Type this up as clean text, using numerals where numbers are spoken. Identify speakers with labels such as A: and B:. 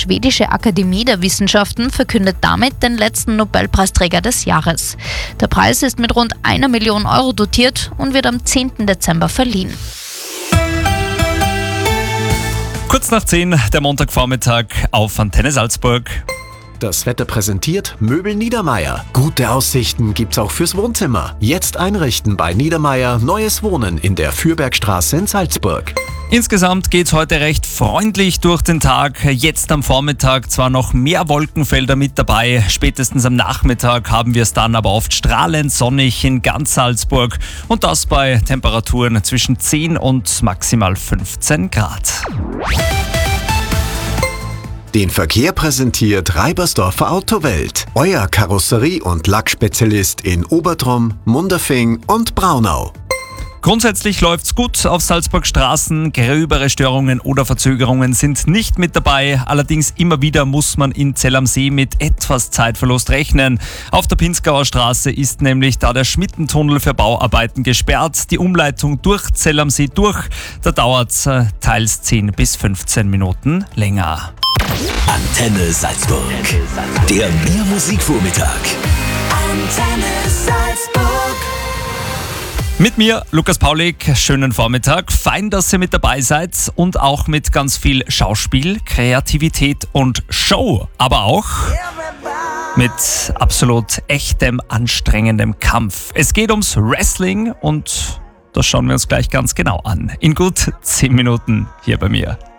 A: schwedische Akademie der Wissenschaften verkündet damit den letzten Nobelpreisträger des Jahres. Der Preis ist mit rund 1 Million Euro dotiert und wird am 10. Dezember verliehen.
B: Kurz nach 10, der Montagvormittag auf Antenne Salzburg.
C: Das Wetter präsentiert Möbel Niedermaier. Gute Aussichten gibt's auch fürs Wohnzimmer. Jetzt einrichten bei Niedermaier neues Wohnen in der Fürbergstraße in Salzburg.
B: Insgesamt geht's heute recht freundlich durch den Tag. Jetzt am Vormittag zwar noch mehr Wolkenfelder mit dabei. Spätestens am Nachmittag haben wir es dann aber oft strahlend sonnig in ganz Salzburg. Und das bei Temperaturen zwischen 10 und maximal 15 Grad.
C: Den Verkehr präsentiert Reibersdorfer Autowelt. Euer Karosserie- und Lackspezialist in Obertrum, Munderfing und Braunau.
B: Grundsätzlich läuft's gut auf Salzburg Straßen. Gröbere Störungen oder Verzögerungen sind nicht mit dabei. Allerdings immer wieder muss man in Zell am See mit etwas Zeitverlust rechnen. Auf der Pinzgauer Straße ist nämlich da der Schmittentunnel für Bauarbeiten gesperrt. Die Umleitung durch Zell am See durch, da dauert's teils 10 bis 15 Minuten länger.
D: Antenne Salzburg. Der Mehr-Musik-Vormittag. Antenne Salzburg.
B: Mit mir, Lukas Paulik, schönen Vormittag. Fein, dass ihr mit dabei seid und auch mit ganz viel Schauspiel, Kreativität und Show. Aber auch mit absolut echtem, anstrengendem Kampf. Es geht ums Wrestling und das schauen wir uns gleich ganz genau an. In gut 10 Minuten hier bei mir.